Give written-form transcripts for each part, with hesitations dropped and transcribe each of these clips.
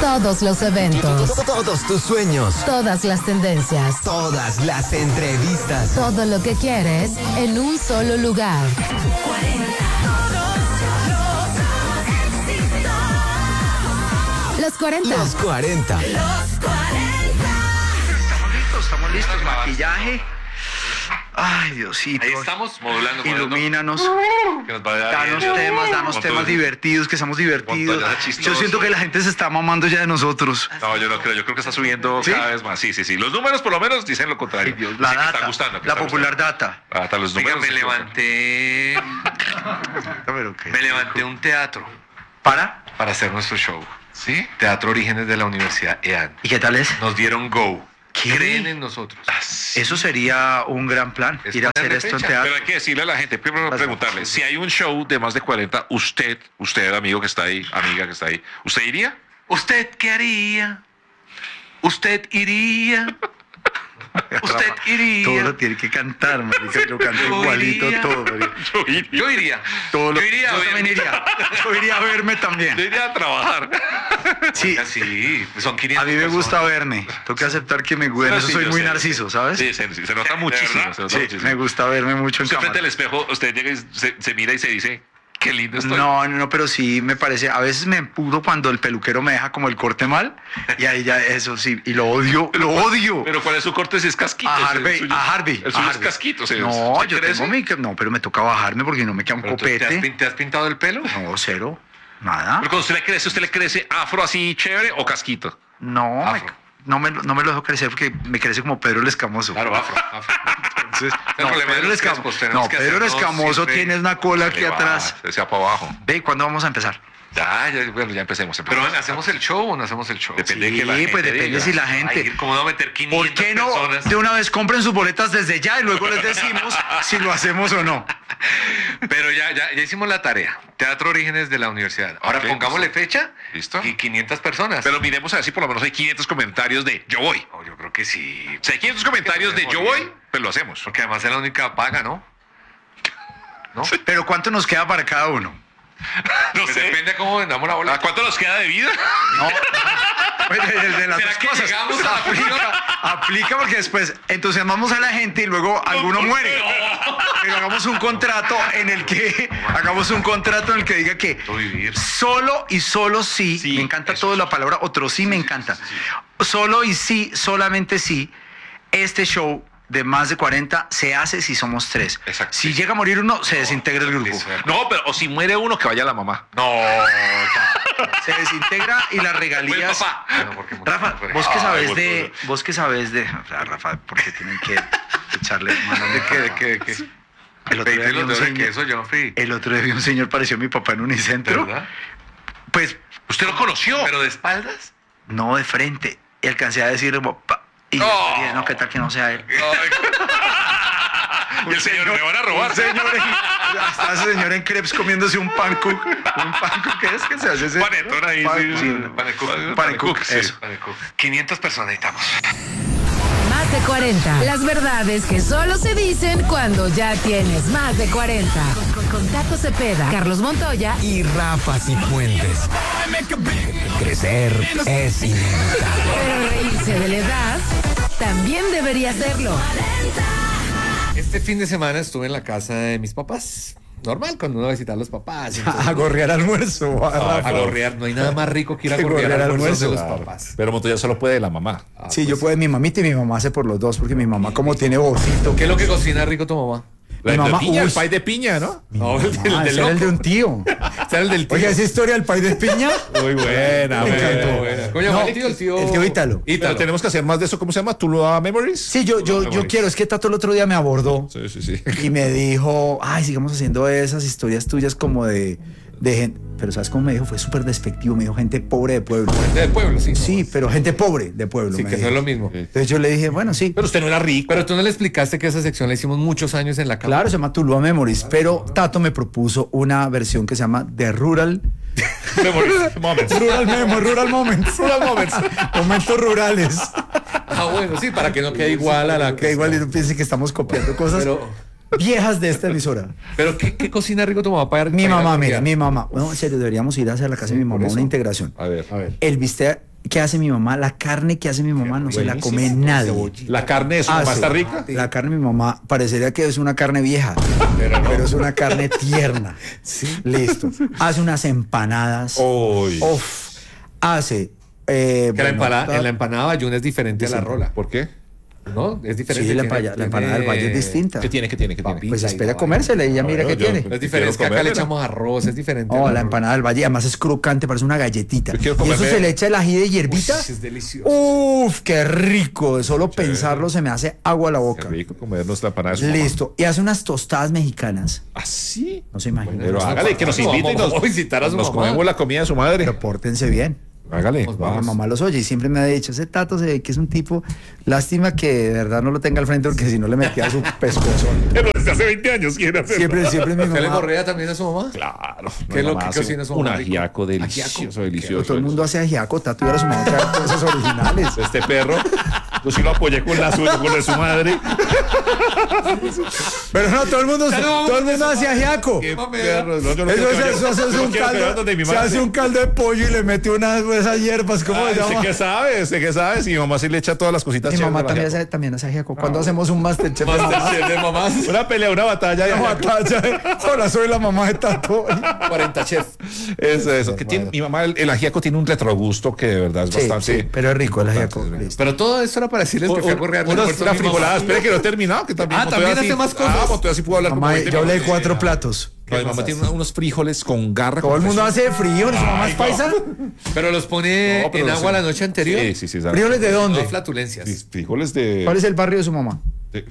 Todos los eventos. Todos tus sueños. Todas las tendencias. Todas las entrevistas. Todo lo que quieres en un solo lugar. Los 40. Los 40. Estamos listos, maquillaje. Ay, Diosito. Ahí estamos modulando. Ilumínanos. Que nos vaya Danos temas divertidos, que seamos divertidos. Yo siento que la gente se está mamando ya de nosotros. No, yo no creo. Yo creo que está subiendo ¿Sí? cada vez más. Sí. Los números por lo menos dicen lo contrario. Ay, Dios, Dicen la que data, está gustando. la popular data. Hasta los Oiga, números. me levanté un teatro ¿Para? hacer nuestro show. ¿Sí? Teatro Orígenes de la Universidad EAN. ¿Y qué tal es? Nos dieron go. ¿Qué? Creen en nosotros. Eso sería un gran plan, Es ir a hacer ponerle esto en fecha. teatro. Pero hay que decirle a la gente, primero preguntarle, si hay un show de más de 40, usted, amigo que está ahí, amiga que está ahí, ¿usted iría? ¿Usted qué haría? ¿Usted iría? ¿Usted iría? Todo lo tiene que cantar, marica, lo canta Yo igualito iría. todo, marica. Yo iría. Todo lo- Yo iría a yo ver. también iría. Yo iría a verme también. Yo iría a trabajar. Sí, Oiga, sí, son 500 a mí me gusta personas. verme. Tengo que aceptar que me gusta. Pero Eso sí, soy yo muy sé. narciso, ¿sabes? Sí, se nota muchísimo. Se nota Sí, muchísimo. me gusta verme mucho en Usted frente cámara. al espejo, usted llega y se mira y se dice, qué lindo estoy. No, pero sí me parece, a veces me empudo cuando el peluquero me deja como el corte mal y ahí ya eso sí, y lo odio. Pero ¿cuál es su corte si es casquito? A Harvey, El suyo- a Harvey. El a suyo es Harvey. casquito. ¿Se No, yo crece? tengo no, pero me toca bajarme porque no me queda un ¿Pero copete. ¿Te has pintado el pelo? No, cero, nada. Pero cuando usted le crece afro así chévere o casquito. No, Afro. no me lo dejo crecer porque me crece como Pedro el Escamoso. Claro, afro. Entonces, El problema de Pedro el los Escamoso, crespos, tenemos que Pedro el hacernos Escamoso siempre- tiene una cola aquí Le va, atrás. se sea para abajo. Ve, ¿cuándo vamos a empezar? Bueno, ya empecemos. Pero bueno, ¿hacemos el show o no hacemos el show? Depende de Sí, que la gente pues depende diga. si la gente... Ay, ¿cómo no meter 500 ¿Por qué no personas? de una vez compren sus boletas desde ya y luego les decimos si lo hacemos o no? Pero ya hicimos la tarea. Teatro Orígenes de la Universidad. Ahora Ok, pongámosle listo. fecha ¿Listo? y 500 personas. Pero miremos a ver si por lo menos hay 500 comentarios de yo voy. Oh, yo creo que sí. Si hay 500 comentarios de yo voy, pues lo hacemos. Porque además es la única paga, ¿no? ¿No? Pero ¿cuánto nos queda para cada uno? No Pues sé. depende de cómo vendamos la ¿A boleta. cuánto nos queda de vida? No. Pues el de las ¿Será dos que cosas. llegamos a la Aplica porque después entusiasmamos a la gente y luego alguno muere. Pero hagamos un contrato en el que diga que Vivir. solo y solo sí, Sí, me encanta eso todo sí. la palabra otro sí me encanta. Solo y sí, solamente sí, este show de más de 40 se hace si somos 3. Exacto. Si llega a morir uno, se desintegra el grupo. es verdad. No, pero o si muere uno, que vaya la mamá. No, Se desintegra y las Pues, regalías. papá. Bueno, porque Rafa, porque- vos que Ay, sabes bueno, de, vos que sabes de, o sea, Rafa, porque tienen que echarle mano ¿De qué? ¿De qué? ¿De qué? El otro día Pedí vi los un dedos de señor, queso, yo no fui. el otro día vi un señor pareció mi papá en Unicentro. ¿Verdad? Pues ¿Usted lo conoció? ¿Pero de espaldas? no de frente. Y alcancé a decir, y yo dije, no, qué tal que no sea él. Y el señor, me van a robar. Un señor hasta ese señor en crepes comiéndose un pancook. Un pancook, ¿qué es que se hace ese? Panetón ahí, sí, sí. Panecook. Pancook, sí. eso. Panecook. 500 personas necesitamos. Más de 40. Las verdades que solo se dicen cuando ya tienes más de 40. Con Tato Cepeda, Carlos Montoya Y Rafa Cifuentes. Crecer es inevitable. pero reírse de la edad también debería serlo. Este fin de semana estuve en la casa de mis papás. Normal, cuando uno va a visitar a los papás. entonces, A gorrear almuerzo. a gorrear. No hay nada más rico que ir a Que gorrear gorrear almuerzos de los almuerzo. papás. Pero Montoya solo puede de la mamá. Sí, yo puedo, mi mamita y mi mamá hace por los dos, porque mi mamá como tiene vocito. ¿Qué es lo que cocina rico tu mamá? Mi mamá, piña, el uy, pay de piña, ¿no? No, el Ah, del ese era el de loco. un tío. Ese era el del tío. Oye, esa historia del país de piña. Muy buena, Me encantó. buena. Coño, No, ¿cuál tío? El tío Ítalo. Pero tenemos que hacer más de eso. ¿Cómo se llama? ¿Tuluá Memories? Sí, yo quiero, es que Tato el otro día me abordó Sí, sí, sí. y me dijo, ay, sigamos haciendo esas historias tuyas como de gente. Pero ¿sabes cómo me dijo? Fue súper despectivo, me dijo gente pobre de pueblo. Del pueblo, sí. Sí, pero gente pobre de pueblo. Sí, me que no dijo. es lo mismo. Entonces yo le dije, bueno, sí. Pero usted no era rico. Pero tú no le explicaste que esa sección la hicimos muchos años en la cámara. Claro, se llama Tuluá Memories, pero Tato me propuso una versión que se llama The Rural Memories. Moments. Rural Moments. Rural Moments. Momentos rurales. Ah, bueno, sí, para que no quede igual a la Que igual no piensen que estamos copiando cosas viejas de esta emisora. Pero ¿qué cocina rico tu mamá para Mi para ir a mamá, gorrear? mira, mi mamá. Bueno, en serio, deberíamos ir a hacer la casa de mi mamá por eso. una integración. A ver. El bistec ¿qué hace mi mamá? La carne que hace mi mamá no se la come nadie. La carne de su mamá está rica. La carne de mi mamá parecería que es una carne vieja, pero es una carne tierna. Listo. Hace unas empanadas. Uy. Uf. Hace. Que en la empanada bayuna es diferente a la rola. ¿Por qué? ¿No? Es diferente. Sí, la empanada del valle es distinta. ¿Qué tiene? Pues espera a comérsela y ya mira qué tiene. Es diferente, es que acá le echamos arroz, es diferente. Oh, la empanada del valle, además es crocante, parece una galletita. Yo quiero Y eso comerme- se le echa el ají de hierbita. Es delicioso. Uf, qué rico. De solo pensarlo se me hace agua a la Qué boca. rico comernos la empanada de su mamá. Listo. Y hace unas tostadas mexicanas. ¿Así? No se imagina. Pero hágale, que nos invite y Vamos a visitar a su nos mamá. comemos la comida de su madre. Pero pórtense bien. Hágale. Mi mamá los oye y siempre me ha dicho, ese Tato se ve que es un tipo, lástima que de verdad no lo tenga al frente porque si no le metía su pescozón. Pero desde hace 20 años quiere hacerlo. Siempre mi ¿Usted le mamá. morrea también a su mamá? Claro. ¿Qué es lo Mamá que hace cocina su Un mamá rico? ajiaco delicioso, delicioso. Todo el mundo hace ajiaco, Tato, y ahora su mamá trae cosas originales. Este perro, yo sí lo apoyé con la suya, con la de su madre. Pero no, todo el mundo hace ajiaco. Qué perro. No, yo no Eso, quiero que eso vaya- hace yo un quiero que vaya caldo, donde mi se madre. hace un caldo de pollo y le mete unas de esas hierbas, ¿cómo Ay, se llama? ¿Usted qué sabe? Si mi mamá sí le echa todas las cositas. Mi chéveres mamá al también ajiaco. también hace ajiaco. ¿Cuándo hacemos un Masterchef de mamás? Masterchef de mamás. Una pelea, una batalla. de Una ajiaco. batalla. Hola, soy la mamá de Tato. 40 chef. Eso. Que tiene, mi mamá, el ajiaco tiene un retrogusto que de verdad es Sí, bastante. sí, pero es rico el ajiaco. Bastante. Listo. Pero todo esto era para decirles que fue a correr Una frigolada, espere que no he terminado. Que también también hace más cosas. Montoya sí puedo hablar Mamá, como 20 yo hablé de minutos. 4 platos. No, mi mamá tiene unos frijoles con garra. Todo el con mundo queso. hace frijoles, su mamá es paisa. Pero los pone No, pero en sí. agua la noche anterior. Sí, sabe. ¿Frijoles de dónde? No flatulencias. Sí, frijoles de. ¿Cuál es el barrio de su mamá?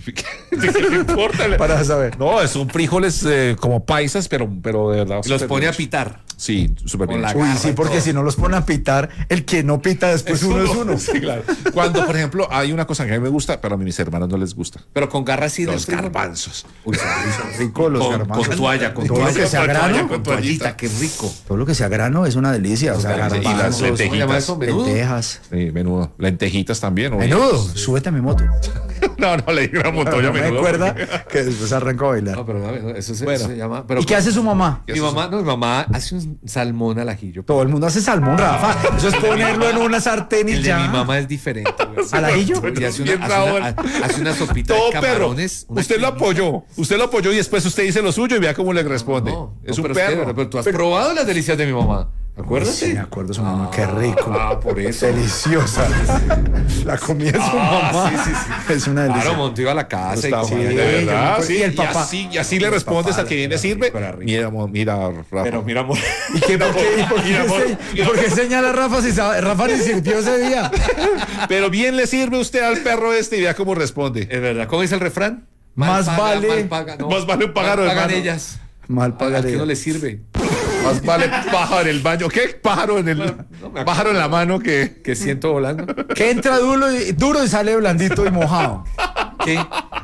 ¿Qué importa? Para saber. No, son frijoles como paisas, pero de verdad. Los súper pone a bien. pitar. Sí, súper Con bien. la hecho. Uy, garra sí, y porque todo. si no los ponen a pitar, el que no pita después uno es uno. Sí, claro. Cuando, por ejemplo, hay una cosa que a mí me gusta, pero a mis hermanos no les gusta. Pero con garra sí del Los frijol. garbanzos. Uy, son ricos los garbanzos. Con toalla, con Todo lo toalla. que sea Con toalla, grano, con Toallita, qué rico. todo lo que sea grano es una delicia. O sea, Y las garbanzos, lentejitas. ¿Cómo se llama eso? ¿Menudo? lentejas. Sí, menudo. Lentejitas también. oye. Menudo, súbete a mi moto. No, le digo a Montoya No me menudo. acuerda porque- que después arrancó a bailar. No, pero no, eso se, Bueno. se llama. Pero ¿Y qué hace su mamá? Mi mamá hace un salmón al ajillo. Todo el mundo hace salmón, Rafa. Eso es ponerlo en una sartén y El de ya. mi mamá es diferente. güey. ¿Al ajillo? Y hace Bien, Raúl. hace una sopita Todo de perro. camarones. una Usted lo cremita. apoyó y después usted dice lo suyo y vea cómo le responde. No, es no, un pero perro. pero tú has probado las delicias de mi mamá. Acuérdate. Sí, me acuerdo de su mamá, qué rico. Por eso. Deliciosa. La comida de su mamá. Es una delicia. Claro, Monto iba a la casa y Está comía. bien, de verdad, yo me- sí. y el papá. Y así le respondes papá, a quien le sirve. pero rico. Mira, Rafa. Pero mira, amor. ¿Y qué, por qué, y por qué Mira, amor, ¿y por qué señala a Rafa si Rafa ni sirvió ese día? Pero bien le sirve usted al perro este y vea cómo responde. Es verdad. ¿Cómo dice el refrán? Más vale- mal paga, no. Más vale un pájaro, Mal pagan hermano. ellas. Mal Al pagaré. que no le sirve. Más vale pájaro en el baño. ¿Qué pájaro en el pájaro en la mano que Que siento volando. Que entra duro y sale blandito y mojado. ¿Qué?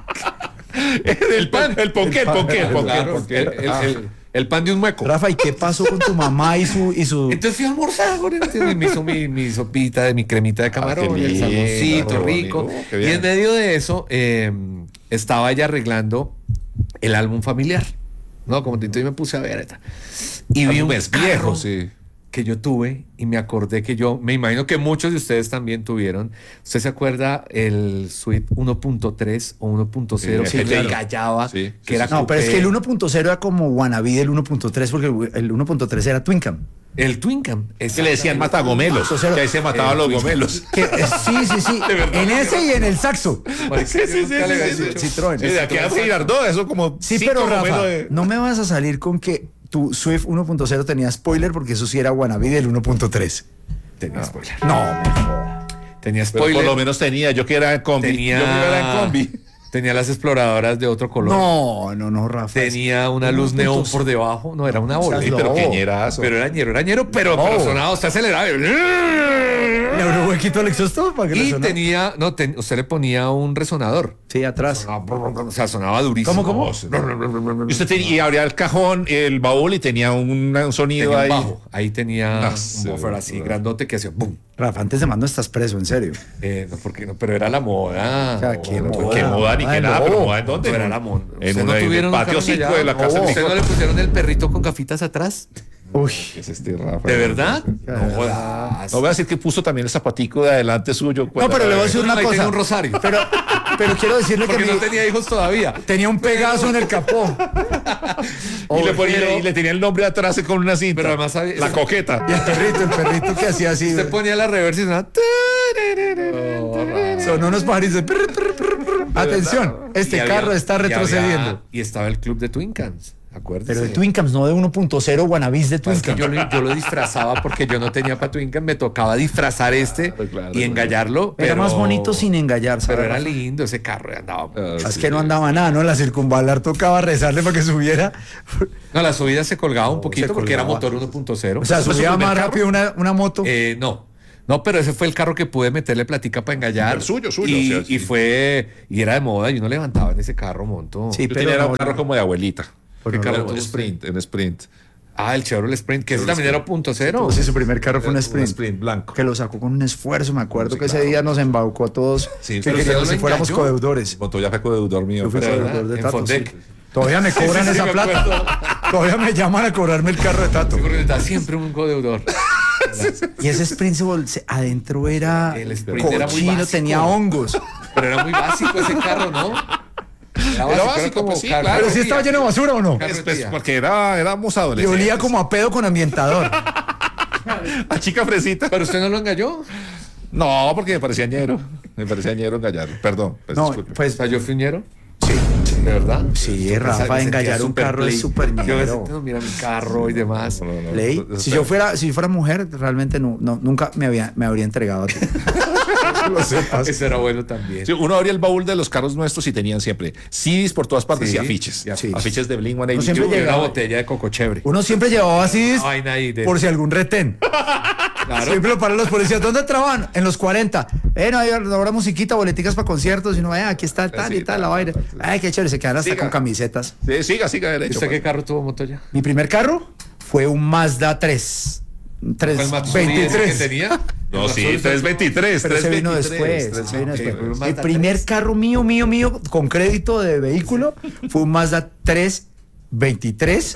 el pan, el ponqué. Claro, el pan de un mueco. Rafa, ¿y qué pasó con tu mamá y su Entonces fui a almorzar con él. Me hizo mi sopita de mi cremita de camarón, qué el lindo, salmoncito qué rico. bonito, qué Y bien. en medio de eso estaba ella arreglando el álbum familiar. No, como entonces me puse a ver. Y vi un Álbumes carro viejos, sí. que yo tuve y me acordé que me imagino que muchos de ustedes también tuvieron. ¿Usted se acuerda el Suite 1.3 o 1.0 Sí, que claro. regallaba? Sí, Que era No, pero es coupé? que el 1.0 era como wannabe del 1.3 porque el 1.3 era Twin Cam. El Twin Cam. Que le decían matagomelos. Que ahí se mataban los gomelos. Sí. En ese y en el saxo. Sí. Citroën. Sí, de aquí a Girardot, eso como. Sí, 5 pero Rafa, gomelos de- no me vas a salir con que tu Swift 1.0 tenía spoiler porque eso sí era wannabe del 1.3. Tenía spoiler. No, Tenía Pero spoiler. por lo menos tenía, yo que era en combi. Tenía, Yo que era en combi. tenía las exploradoras de otro color. no, Rafa. Tenía una luz neón 1.0. por debajo. No, era una bola. Sí, pero No. qué ñerazo. Pero era ñero, pero sonaba, usted aceleraba. ¿Le abrió un huequito al exhausto para que le Y sonara? tenía, usted le ponía un resonador. Sí, atrás. O sea, sonaba durísimo. ¿Cómo? Y usted y abría el cajón, el baúl y tenía un sonido Tenía un ahí. bajo. Ahí tenía un sí, buffer así grandote que hacía boom. Rafa, antes de mando estás preso, en serio. No, porque no, pero era la moda. O sea, qué No, moda. Qué moda ni qué nada, pero moda en no, dónde. era la moda. En ¿Usted una- en el un patio carro 5 allá? de la casa No, de ¿usted no le pusieron el perrito con gafitas atrás? Uy. Es este Rafa. ¿De verdad? No jodas. No voy a decir que puso también el zapatico de adelante suyo. No, pero le voy a decir una Ahí tenía cosa. un rosario. Pero quiero decirle que Porque no tenía hijos todavía. tenía un Pegaso en el capó. Y le tenía el nombre atrás con una cinta. Pero además sabía- la coqueta. Y el perrito que hacía así. Se ponía la reversa y sonaba. Son unos pajaritos. Atención, este Y había- carro está y había- retrocediendo. Y estaba el club de Twin Cams. Acuérdese. Pero de Twin Cams, no de 1.0 wannabes de Twin Es que Cams. yo lo disfrazaba porque yo no tenía para Twin Cam, me tocaba disfrazar y engallarlo. Era pero- más bonito sin engallar, Pero ¿sabes? era lindo ese carro, andaba. Es que no andaba nada, ¿no? La circunvalar tocaba rezarle para que subiera. No, la subida se colgaba un poquito se porque era colgaba. motor 1.0. O sea, ¿Ese fue su subía primer más carro? rápido una moto. No, pero ese fue el carro que pude meterle platica para engallar. El suyo, Y, o sea, sí. y era de moda y uno levantaba en ese carro monto. Sí, Yo tenía pero un carro como de abuelita. ¿Qué carro Era tuvo un usted? sprint, en sprint. El Chevrolet Sprint, que ese también era 1.0. Sí, su primer carro fue un Un sprint. sprint blanco. Que lo sacó con un esfuerzo. Me acuerdo Sí, que ese claro. día nos embaucó a todos. Sí, que pero queríamos usted si lo fuéramos engañó. codeudores. Montoya fue codeudor mío. Yo fui pero- ¿verdad? codeudor de En Tato. Fondec. Sí. Todavía me cobran Sí, esa me plata. Todavía me llaman a cobrarme el carro de Tato. Porque está siempre un codeudor. Y ese sprint adentro era El sprint era muy cochino, básico. tenía hongos. Pero era muy básico ese carro, ¿no? Era básico, pues sí, claro. Pero sí estaba lleno de basura o no. Pues, porque éramos Y adolescentes. olía como a pedo con ambientador. a chica fresita. Pero usted no lo engañó. No, porque me parecía ñero. Me parecía ñero engallarlo. Perdón. Pues, No, disculpe. O pues sea, yo fui ñero. ¿De verdad? Sí, Yo Rafa, me sentía engallar un súper carro es play. súper Yo me ñero. sentía, no, mira mi carro y demás. No. Ley, si yo fuera mujer, realmente nunca me habría entregado a ti. Lo sepas. Ese era bueno también. Sí, uno abría el baúl de los carros nuestros y tenían siempre CDs por todas partes Sí, y afiches. sí. Afiches de Blink-182. No siempre Y una llegaba. botella de coco chévere. Uno siempre llevaba así Una vaina ahí de- por si algún retén. Claro. Siempre lo paran los policías. ¿Dónde trabajan? En los 40. No hay ahora musiquita, boleticas para conciertos. Y uno, aquí está tal y tal, la vaina. Ay, qué chévere. Se quedan hasta Siga. con camisetas. Sí, siga ¿Y derecho. usted qué carro tuvo, Montoya? Mi primer carro fue un Mazda 3. ¿Fue el Matsuri ese que 23. tenía? No, El sí, Matsuri 323. Pero se vino 323, después. se vino ok, después. fue un Mi Mazda primer 3. carro mío, con crédito de vehículo, fue un Mazda 323.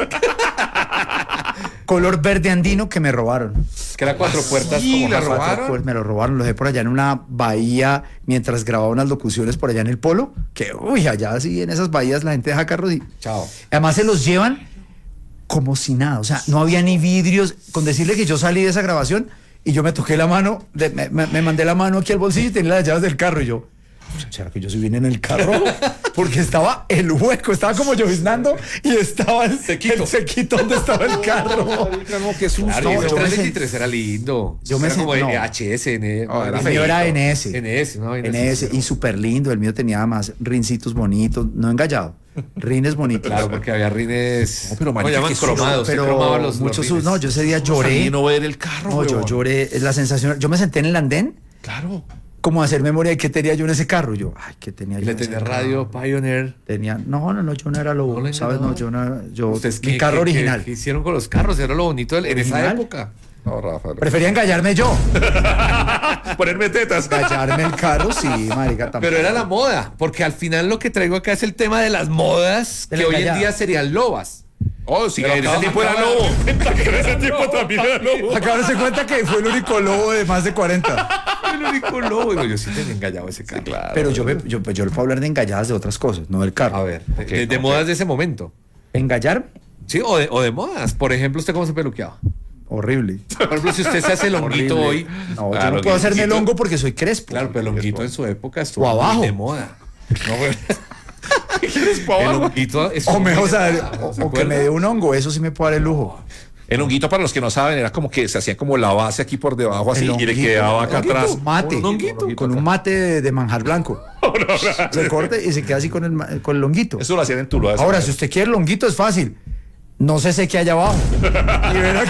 Color verde andino que me robaron. Que era cuatro puertas sí, como la Hazard. robaron. Pues me lo robaron, lo dejé por allá en una bahía mientras grababa unas locuciones por allá en el Polo. Que, allá sí, en esas bahías la gente deja carros y. Chao. Además se los llevan como si nada, o sea, no había ni vidrios. Con decirle que yo salí de esa grabación y yo me toqué la mano, me mandé la mano aquí al bolsillo y tenía las llaves del carro y yo, ¿será que yo soy bien en el carro? Porque estaba el hueco, estaba como lloviznando y estaba el sequito donde estaba el carro. No, qué susto. Claro, No, el yo me 323 era lindo. yo me era como sent- no. NHS, El mío era NS. NS, ¿no? NS y súper lindo, el mío tenía más rincitos bonitos, no engallado, rines bonitos. Claro, porque había rines. No, pero ¿cómo marica, llaman? qué susto. Cromados. se Pero cromaban los muchos rines. no, yo ese día Salí lloré. y no ver el carro. No, yo huevón. lloré, es la sensación. Yo me senté en el andén, Claro. como a hacer memoria de qué tenía yo en ese carro. Yo, ¿qué tenía Y yo le en ese tenía carro? radio Pioneer. Tenía, no, yo no era lo, ¿No le ¿sabes? engañó? No, yo no era, yo, ¿Ustedes mi carro original. ¿Qué hicieron con los carros? Era lo bonito en esa ¿Original? época. No, Rafa. Prefería engallarme yo. Ponerme tetas. Engallarme el carro, sí, marica, tampoco. Pero era la moda, porque al final lo que traigo acá es el tema de las modas, De que la hoy en engallada. día serían lobas. Oh, sí, Pero en ese acaba- tiempo era acaba- lobo. En ese tiempo también era lobo. Acá darse cuenta que fue el único lobo de más de 40. El único lobo. Digo, yo sí tenía engallado ese carro. Claro. Pero yo le puedo hablar de engalladas de otras cosas, no del carro. A ver, de modas de ese momento. ¿Engallarme? Sí, o de modas. Por ejemplo, ¿usted cómo se peluqueaba? Horrible. Por ejemplo, si usted se hace el honguito hoy. No, yo Claro, no puedo hacerme el honguito. hongo porque soy crespo. Claro, pero el honguito en su época estuvo O abajo. muy de moda. No, güey. ¿Quieres El honguito estuvo O muy mejor, de o sea, moda, ¿se o que me acuerda? dé un hongo, eso sí me puede dar el lujo. El honguito, para los que no saben, era como que se hacía como la base aquí por debajo así El y le honguito, quedaba acá honguito, atrás. mate. Un honguito. Con un mate de manjar blanco. Se corte y se queda así con el honguito. Eso lo hacían en Tuluá. Ahora, si usted quiere el honguito, es fácil. No se seque allá abajo. Y verá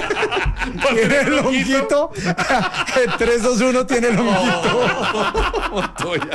que tiene el honguito. El 3, 2, 1 tiene el honguito. Montoya.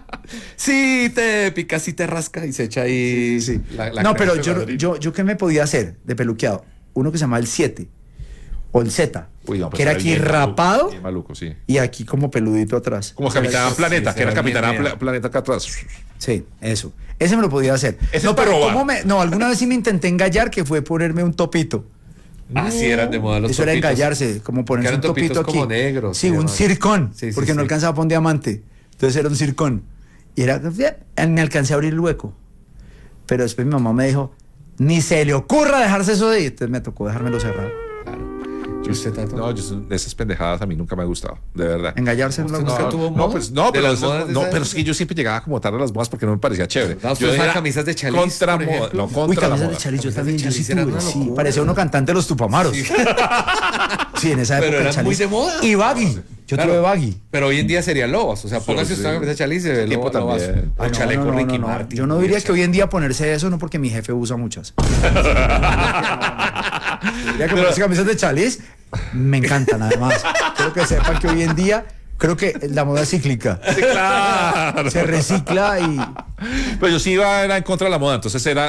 Sí, te pica, sí te rasca y se echa ahí. Sí. la No, pero crema de yo ¿qué me podía hacer de peluqueado? Uno que se llama el 7 o el Z, Uy, no, pues que era era aquí bien rapado Bien maluco, sí. y aquí como peludito atrás. Como Capitán Planeta, sí, que era se ve Capitán bien, bien. Planeta acá atrás. Sí, eso. Ese me lo podía hacer. Ese no, es para pero robar. no, alguna vez sí me intenté engallar, que fue ponerme un topito. Así eran de moda los Eso era topitos. engallarse, como ponerse un Eran topito topitos aquí. como negros. Sí, y un demás. circón, Sí, sí, porque no sí. alcanzaba para un diamante. Entonces era un circón. Y era, me alcancé a abrir el hueco. Pero después mi mamá me dijo, ni se le ocurra dejarse eso de ahí. Entonces me tocó dejármelo cerrado. ¿Y usted, Tato? No, esas pendejadas a mí nunca me ha gustado, de verdad. Engallarse no le ¿Usted gusta. nunca tuvo No, modas? pues no, ¿De pero, las modas de no, esa pero es época? que yo siempre llegaba como tarde a las modas porque no me parecía chévere. No, usted yo usaba era camisas de chaliz, contra por moda, ejemplo. no Uy, contra la camisas de moda. chaliz, yo Camisas también, de yo sí chaliz eran tuve. una Sí, locura. parecía uno cantante de los Tupamaros. Sí, en esa Pero época el eran muy chaliz. de moda. Y baggy. Yo Claro. tuve baggy. Pero hoy en día sería lobas. O sea, póngase sí. usted una camisa de chaliz y se ve Tiempo lobo, lobazo. también. O Ah, no, chaleco no, no, Ricky no, no. Martin. Yo no diría que hoy en día ponerse eso, no porque mi jefe usa muchas. Diría que ponerse camisas de chaliz me encantan, además. Quiero que sepan que hoy en día creo que la moda es cíclica. Sí, claro. Se recicla y Pero yo sí era en contra de la moda, entonces era